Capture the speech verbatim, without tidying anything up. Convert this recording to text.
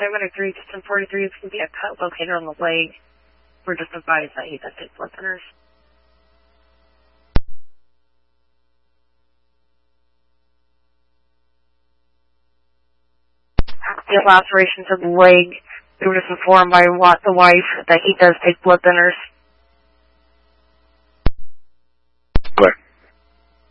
seven oh three, ten forty-three, it's going to be a cut located on the leg. We're just advised that he does take blood thinners. The laceration to the leg. We were just informed by the wife that he does take blood thinners.